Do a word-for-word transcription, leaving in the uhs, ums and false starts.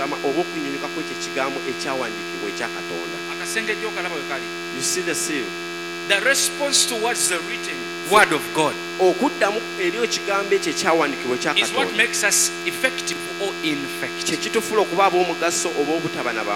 okukungama oba okunyunyuka kw'ekyo ekigambo ekyawandiikibwa ekya Katonda. Akasenge gy'okalaba we kali. You see the seal? The response towards the written word of God. Okuddamu eri ekigambo ekyo ekyawandiikibwa ekya is what Katonda makes us effective or ineffective. kye kitufuula okuba ab'omugaso oba obutaba na